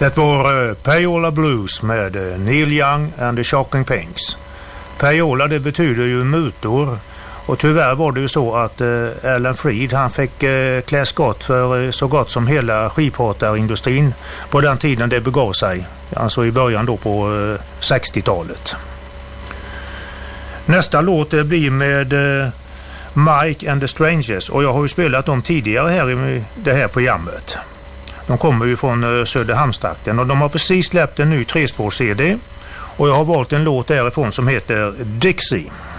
Det var Payola Blues med Neil Young and the Shocking Pinks. Payola, det betyder ju mutor, och tyvärr var det ju så att Alan Freed, han fick klä skott för så gott som hela skivpratarindustrin på den tiden det begav sig, alltså i början då på 60-talet. Nästa låt det blir med Mike and the Strangers, och jag har ju spelat dem tidigare här i det här programmet. De kommer ju från Söderhamnstrakten och de har precis släppt en ny 3-spårs-CD, och jag har valt en låt därifrån som heter Dixie.